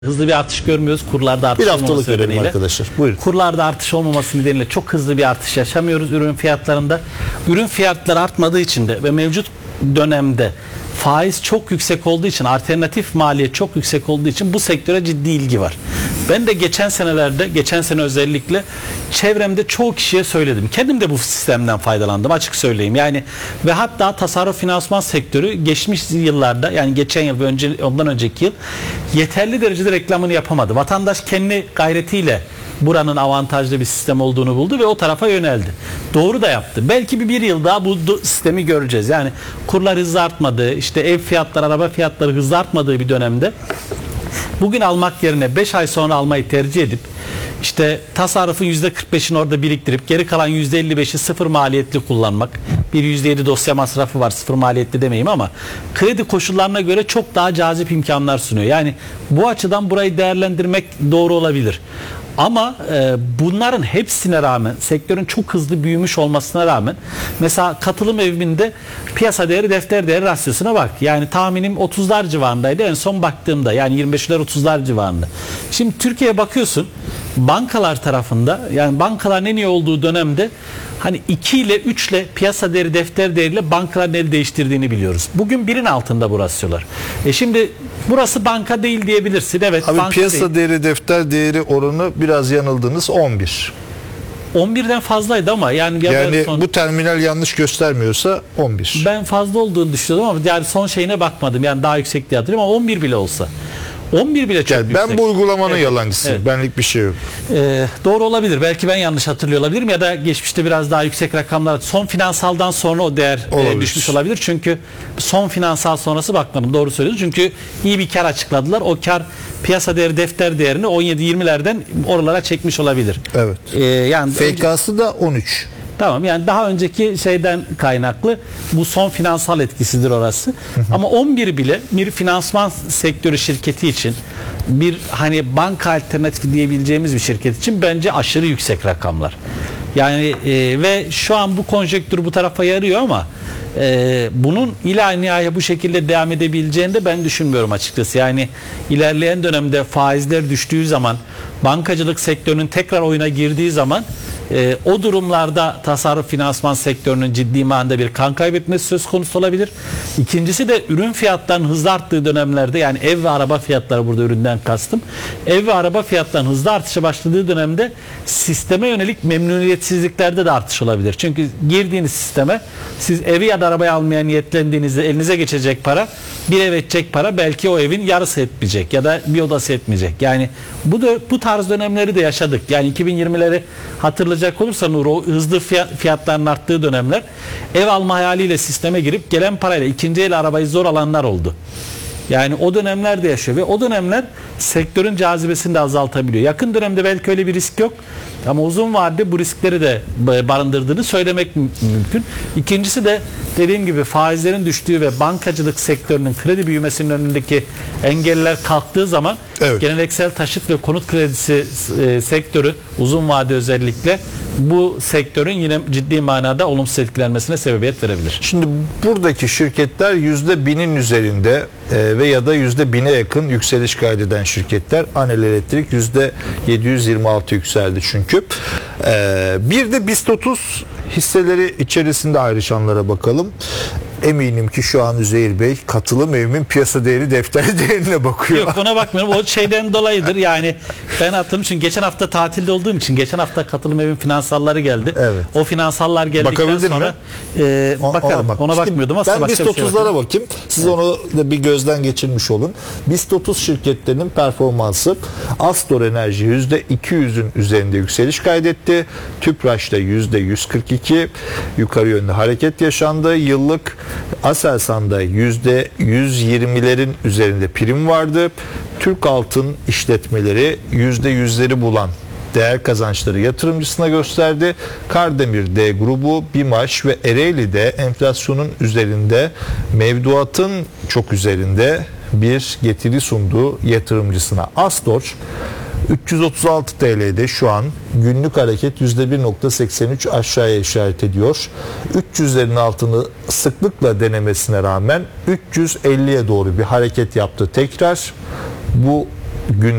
Hızlı bir artış görmüyoruz. Kurlarda artış Bir olmaması haftalık verelim nedeniyle. arkadaşlar. Buyurun. Kurlarda artış olmaması nedeniyle çok hızlı bir artış yaşamıyoruz ürün fiyatlarında. Ürün fiyatları artmadığı için de ve mevcut dönemde faiz çok yüksek olduğu için, alternatif maliyet çok yüksek olduğu için bu sektöre ciddi ilgi var. Ben de geçen sene özellikle çevremde çoğu kişiye söyledim. Kendim de bu sistemden faydalandım, açık söyleyeyim. Yani ve hatta tasarruf finansman sektörü geçmiş yıllarda, yani geçen yıl ve ondan önceki yıl yeterli derecede reklamını yapamadı. Vatandaş kendi gayretiyle buranın avantajlı bir sistem olduğunu buldu ve o tarafa yöneldi. Doğru da yaptı. Belki bir yıl daha bu sistemi göreceğiz. Yani kurlar hızlı artmadığı, işte ev fiyatları, araba fiyatları hızlı artmadığı bir dönemde bugün almak yerine 5 ay sonra almayı tercih edip işte tasarrufun %45'ini orada biriktirip geri kalan %55'i sıfır maliyetli kullanmak. Bir %7 dosya masrafı var, sıfır maliyetli demeyeyim ama kredi koşullarına göre çok daha cazip imkanlar sunuyor. Yani bu açıdan burayı değerlendirmek doğru olabilir. Ama bunların hepsine rağmen, sektörün çok hızlı büyümüş olmasına rağmen, mesela katılım eviminde piyasa değeri defter değeri rasyosuna bak. Yani tahminim 30'lar civarındaydı en son baktığımda, yani 25'ler 30'lar civarında. Şimdi Türkiye'ye bakıyorsun, bankalar tarafında, yani bankaların en iyi olduğu dönemde hani 2 ile 3 ile piyasa değeri defter değeriyle bankaların el değiştirdiğini biliyoruz. Bugün 1'in altında bu rasyolar. Şimdi burası banka değil diyebilirsin. Evet, Abi banka piyasa değil. değeri defter değeri oranı biraz yanıldınız, 11. 11'den fazlaydı ama yani bu terminal yanlış göstermiyorsa 11. Ben fazla olduğunu düşünüyordum ama yani son şeyine bakmadım. Yani daha yüksek diye hatırlıyorum ama 11 bile olsa. 11 bile çok yüksek. Ben bu uygulamanın yalancısıyım. Evet. Benlik bir şey yok. Doğru olabilir. Belki ben yanlış hatırlıyor olabilirim ya da geçmişte biraz daha yüksek rakamlar. Son finansaldan sonra o değer düşmüş olabilir. Çünkü son finansal sonrası bakmadım. Doğru söylüyorsun. Çünkü iyi bir kar açıkladılar. O kar piyasa değeri defter değerini 17-20'lerden oralara çekmiş olabilir. Evet. Yani FK'sı da 13. Tamam, yani daha önceki şeyden kaynaklı bu son finansal etkisidir orası. Ama 11 bile bir finansman sektörü şirketi için, bir hani banka alternatifi diyebileceğimiz bir şirket için bence aşırı yüksek rakamlar. Yani ve şu an bu konjonktür bu tarafa yarıyor ama bunun nihaya bu şekilde devam edebileceğini de ben düşünmüyorum açıkçası. Yani ilerleyen dönemde faizler düştüğü zaman, bankacılık sektörünün tekrar oyuna girdiği zaman o durumlarda tasarruf finansman sektörünün ciddi manada bir kan kaybetmesi söz konusu olabilir. İkincisi de ürün fiyatlarının hızlı arttığı dönemlerde, yani ev ve araba fiyatları, burada üründen kastım, ev ve araba fiyatlarının hızlı artışa başladığı dönemde sisteme yönelik memnuniyetsizliklerde de artış olabilir. Çünkü girdiğiniz sisteme siz evi ya da arabayı almaya niyetlendiğinizde elinize geçecek para, bir ev edecek para belki o evin yarısı etmeyecek ya da bir odası etmeyecek. Yani bu tarz dönemleri de yaşadık. Yani 2020'leri hatırlayacak olursa Nur, o hızlı fiyatların arttığı dönemler, ev alma hayaliyle sisteme girip gelen parayla ikinci el arabayı zor alanlar oldu. Yani o dönemler de yaşıyor ve o dönemler sektörün cazibesini de azaltabiliyor. Yakın dönemde belki öyle bir risk yok ama uzun vadede bu riskleri de barındırdığını söylemek mümkün. İkincisi de dediğim gibi faizlerin düştüğü ve bankacılık sektörünün kredi büyümesinin önündeki engeller kalktığı zaman geleneksel taşıt ve konut kredisi sektörü uzun vade özellikle bu sektörün yine ciddi manada olumsuz etkilenmesine sebebiyet verebilir. Şimdi buradaki şirketler %1000'in üzerinde ve ya da %1000'e yakın yükseliş kaydeden şirketler. Anel Elektrik %726 yükseldi çünkü. Bir de BIST 30 hisseleri içerisinde ayrışanlara bakalım. Eminim ki şu an Üzeyir Bey katılım evimin piyasa değeri defter değerine bakıyor. Yok, ona bakmıyorum. O şeyden dolayıdır. Yani ben hatırlıyorum çünkü geçen hafta tatilde olduğum için geçen hafta katılım evin finansalları geldi. Evet. O finansallar geldikten sonra bakarım. Ona bakmıyordum. Ben BIST 30'lara bakayım. Siz onu da bir gözden geçirmiş olun. BIST 30 şirketlerinin performansı: Astor Enerji %200'ün üzerinde yükseliş kaydetti. Tüpraş'ta %142 yukarı yönlü hareket yaşandı. Yıllık Aselsan'da %120'lerin üzerinde prim vardı. Türk Altın işletmeleri %100'leri bulan değer kazançları yatırımcısına gösterdi. Kardemir D grubu, BİMAŞ ve Ereğli'de enflasyonun üzerinde, mevduatın çok üzerinde bir getiri sunduğu yatırımcısına. Astor 336 TL'de şu an, günlük hareket %1.83 aşağıya işaret ediyor. 300'lerin altını sıklıkla denemesine rağmen 350'ye doğru bir hareket yaptı tekrar. Bu gün